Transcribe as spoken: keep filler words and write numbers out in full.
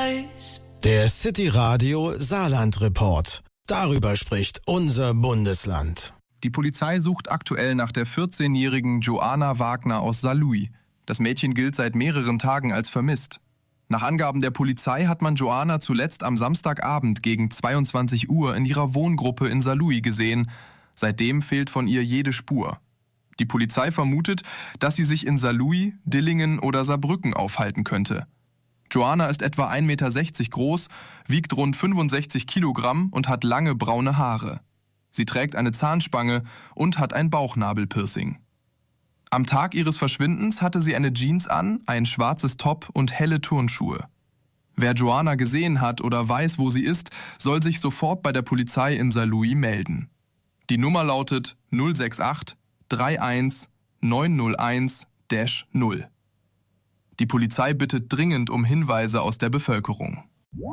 weiß. Der City Radio Saarland Report. Darüber spricht unser Bundesland. Die Polizei sucht aktuell nach der vierzehnjährigen Joanna Wagner aus Saarlouis. Das Mädchen gilt seit mehreren Tagen als vermisst. Nach Angaben der Polizei hat man Joanna zuletzt am Samstagabend gegen zweiundzwanzig Uhr in ihrer Wohngruppe in Saarlouis gesehen. Seitdem fehlt von ihr jede Spur. Die Polizei vermutet, dass sie sich in Saarlouis, Dillingen oder Saarbrücken aufhalten könnte. Joanna ist etwa ein Meter sechzig groß, wiegt rund fünfundsechzig Kilogramm und hat lange braune Haare. Sie trägt eine Zahnspange und hat ein Bauchnabelpiercing. Am Tag ihres Verschwindens hatte sie eine Jeans an, ein schwarzes Top und helle Turnschuhe. Wer Joanna gesehen hat oder weiß, wo sie ist, soll sich sofort bei der Polizei in Saarlouis melden. Die Nummer lautet null sechs acht drei eins neun null eins null. Die Polizei bittet dringend um Hinweise aus der Bevölkerung.